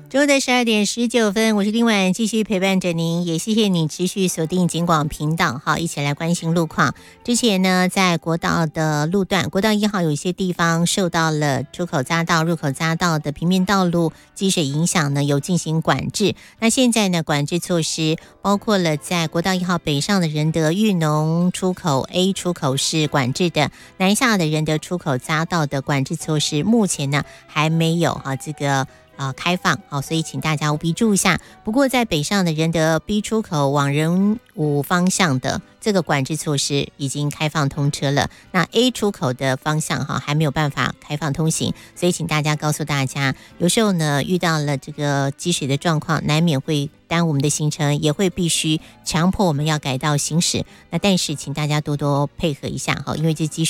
周的12:19，我是丁婉，继续陪伴着您，也谢谢你持续锁定警广频道，好，一起来关心路况。之前呢，在国道的路段，国道1号有一些地方受到了出口匝道、入口匝道的平面道路积水影响呢，有进行管制。那现在呢，管制措施包括了在国道1号北上的仁德裕农出口 A 出口是管制的，南下的仁德出口匝道的管制措施目前呢还没有这个开放，好，所以请大家务必注意一下。不过在北上的仁德 B 出口往仁武方向的这个管制措施已经开放通车了，那 A 出口的方向还没有办法开放通行，所以请大家告诉大家，有时候呢遇到了这个积水的状况，难免会耽误我们的行程，也会必须强迫我们要改道行驶。那但是请大家多多配合一下，因为这积水